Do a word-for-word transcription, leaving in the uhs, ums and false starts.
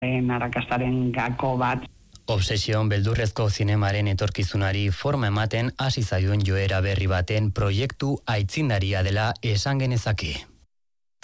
arrakastaren gako bat. Obsesion beldurrezko zinemaren etorkizunari forma ematen hasi zaion joera berri baten proiektu aitzindaria dela esan genezake.